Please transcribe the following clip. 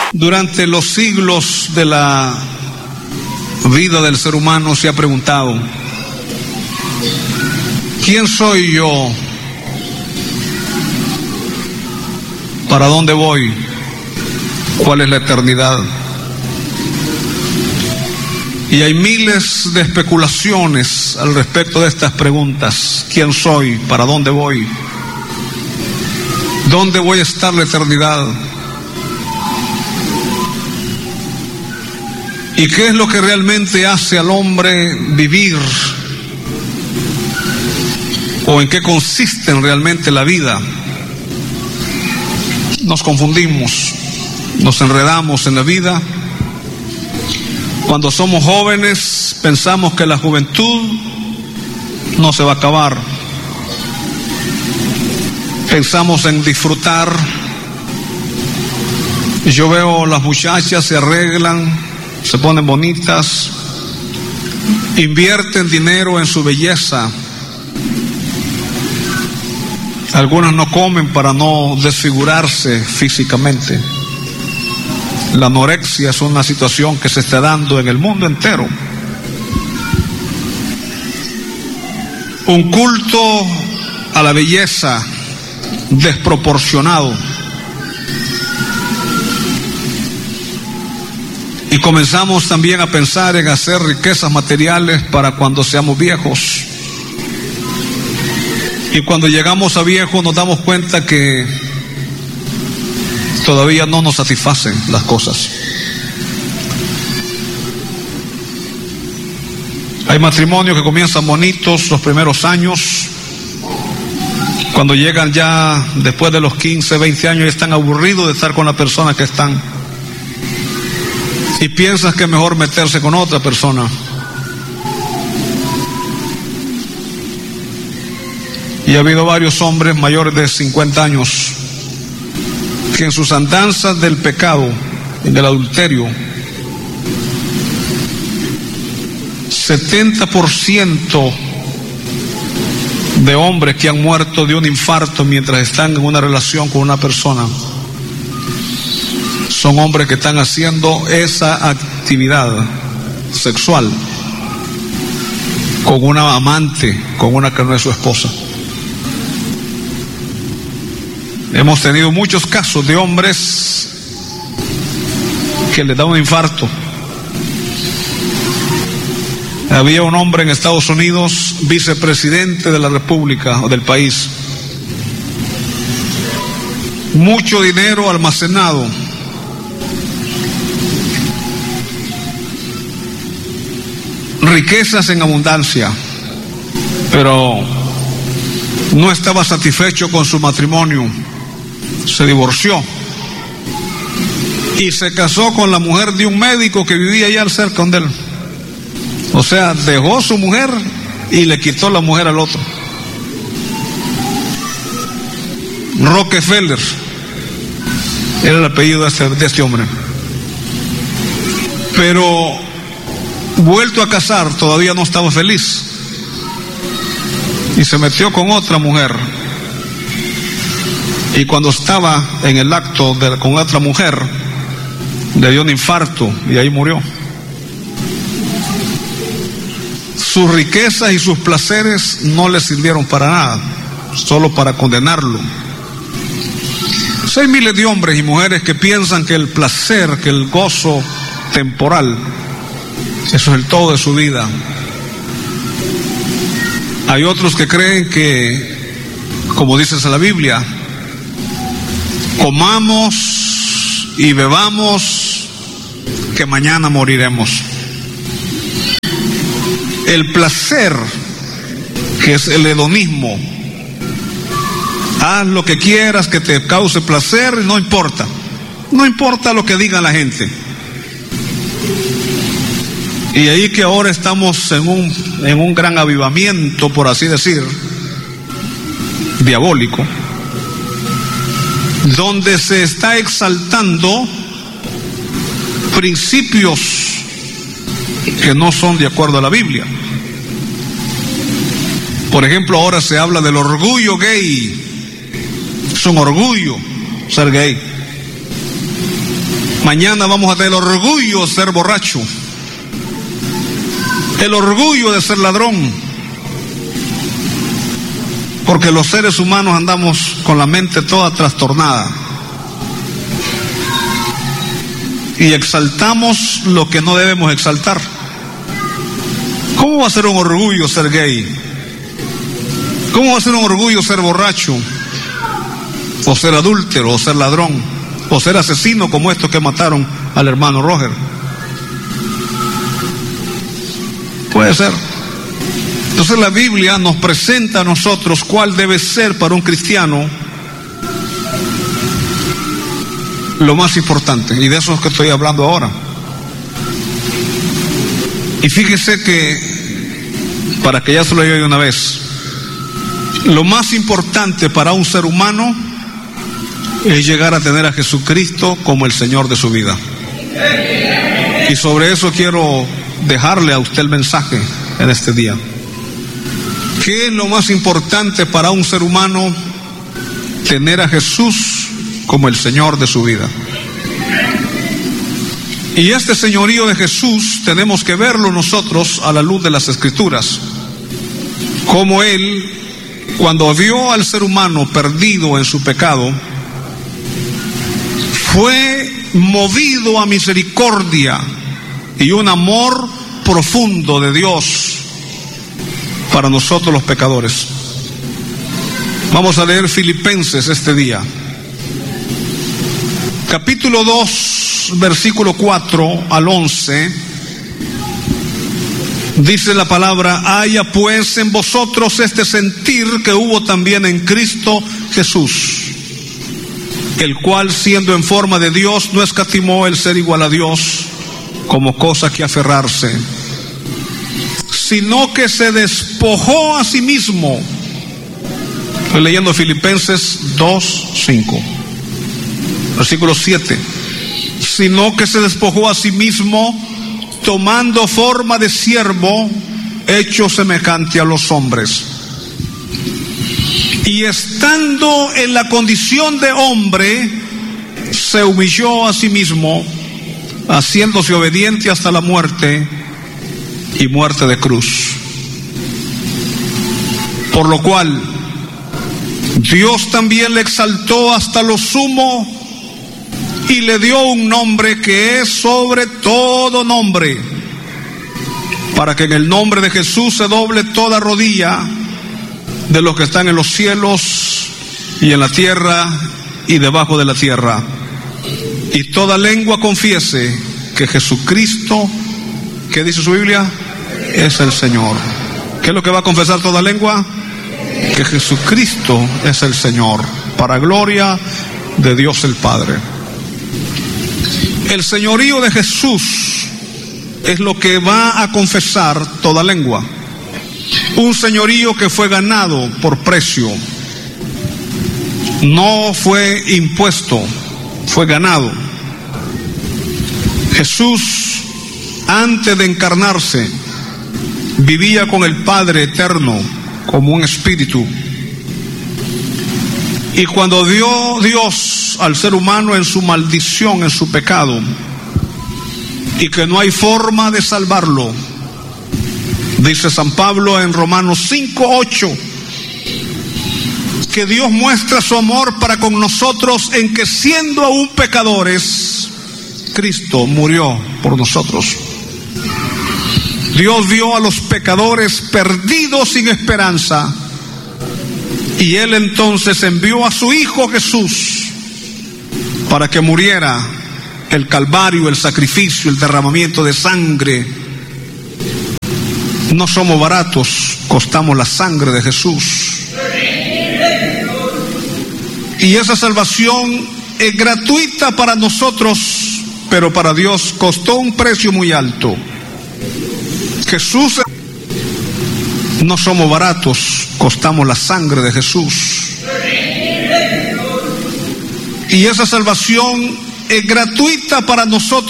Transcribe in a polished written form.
Durante los siglos de la vida del ser humano se ha preguntado: ¿quién soy yo? ¿Para dónde voy? ¿Cuál es la eternidad? Y hay miles de especulaciones al respecto de estas preguntas. ¿Quién soy? ¿Para dónde voy? ¿Dónde voy a estar la eternidad? ¿Y qué es lo que realmente hace al hombre vivir? ¿O en qué consiste realmente la vida? Nos confundimos, nos enredamos en la vida. Cuando somos jóvenes pensamos que la juventud no se va a acabar. Pensamos en disfrutar. Yo veo las muchachas se arreglan, se ponen bonitas, invierten dinero en su belleza. Algunas no comen para no desfigurarse físicamente. La anorexia es una situación que se está dando en el mundo entero. Un culto a la belleza desproporcionado. Y comenzamos también a pensar en hacer riquezas materiales para cuando seamos viejos. Y cuando llegamos a viejos nos damos cuenta que todavía no nos satisfacen las cosas. Hay matrimonios que comienzan bonitos los primeros años. Cuando llegan ya después de los 15, 20 años ya están aburridos de estar con la persona que están. Y piensas que es mejor meterse con otra persona. Y ha habido varios hombres mayores de 50 años que en sus andanzas del pecado, del adulterio, 70% de hombres que han muerto de un infarto mientras están en una relación con una persona son hombres que están haciendo esa actividad sexual con una amante, con una que no es su esposa. Hemos tenido muchos casos de hombres que les da un infarto. Había un hombre en Estados Unidos, vicepresidente de la República o del país, mucho dinero almacenado, riquezas en abundancia, pero no estaba satisfecho con su matrimonio. Se divorció y se casó con la mujer de un médico que vivía allá cerca de él. O sea, dejó a su mujer y le quitó la mujer al otro. Rockefeller era el apellido de este hombre. Pero vuelto a casar, todavía no estaba feliz y se metió con otra mujer. Y cuando estaba en el acto con otra mujer, le dio un infarto y ahí murió. Sus riquezas y sus placeres no le sirvieron para nada, solo para condenarlo. Hay miles de hombres y mujeres que piensan que el placer, que el gozo temporal, eso es el todo de su vida. Hay otros que creen que, como dice la Biblia, comamos y bebamos, que mañana moriremos. El placer, que es el hedonismo, haz lo que quieras que te cause placer, no importa lo que diga la gente. Y ahí que ahora estamos en un gran avivamiento, por así decir, diabólico, donde se está exaltando principios que no son de acuerdo a la Biblia. Por ejemplo, ahora se habla del orgullo gay. Es un orgullo ser gay. Mañana vamos a tener el orgullo de ser borracho, el orgullo de ser ladrón, porque los seres humanos andamos con la mente toda trastornada y exaltamos lo que no debemos exaltar. ¿Cómo va a ser un orgullo ser gay? ¿Cómo va a ser un orgullo ser borracho? O ser adúltero, o ser ladrón, o ser asesino como estos que mataron al hermano Roger. Puede ser. Entonces la Biblia nos presenta a nosotros cuál debe ser para un cristiano lo más importante, y de eso es que estoy hablando ahora. Y fíjese que, para que ya se lo diga de una vez, lo más importante para un ser humano es llegar a tener a Jesucristo como el Señor de su vida. Y sobre eso quiero dejarle a usted el mensaje en este día. ¿Qué es lo más importante para un ser humano? Tener a Jesús como el Señor de su vida. Y este señorío de Jesús tenemos que verlo nosotros a la luz de las Escrituras. Como Él, cuando vio al ser humano perdido en su pecado, fue movido a misericordia y un amor profundo de Dios para nosotros los pecadores. Vamos a leer Filipenses este día. Capítulo 2, versículo 4 al 11. Dice la palabra: haya pues en vosotros este sentir que hubo también en Cristo Jesús, el cual, siendo en forma de Dios, no escatimó el ser igual a Dios como cosa que aferrarse, sino que se despojó a sí mismo. Estoy leyendo Filipenses 2:5, versículo 7. Sino que se despojó a sí mismo, tomando forma de siervo, hecho semejante a los hombres. Y estando en la condición de hombre, se humilló a sí mismo, haciéndose obediente hasta la muerte, y muerte de cruz. Por lo cual Dios también le exaltó hasta lo sumo y le dio un nombre que es sobre todo nombre, para que en el nombre de Jesús se doble toda rodilla de los que están en los cielos y en la tierra y debajo de la tierra, y toda lengua confiese que Jesucristo, ¿qué dice su Biblia?, es el Señor. ¿Qué es lo que va a confesar toda lengua? Que Jesucristo es el Señor, para gloria de Dios el Padre. El señorío de Jesús es lo que va a confesar toda lengua. Un señorío que fue ganado por precio, no fue impuesto, fue ganado. Jesús, antes de encarnarse, vivía con el Padre eterno como un espíritu. Y cuando dio Dios al ser humano en su maldición, en su pecado, y que no hay forma de salvarlo, dice San Pablo en Romanos 5:8, que Dios muestra su amor para con nosotros en que, siendo aún pecadores, Cristo murió por nosotros. Dios vio a los pecadores perdidos sin esperanza, y Él entonces envió a su Hijo Jesús para que muriera el calvario, el sacrificio, el derramamiento de sangre. No somos baratos, costamos la sangre de Jesús. Y esa salvación es gratuita para nosotros, pero para Dios costó un precio muy alto. Jesús, no somos baratos, costamos la sangre de Jesús. Y esa salvación es gratuita para nosotros.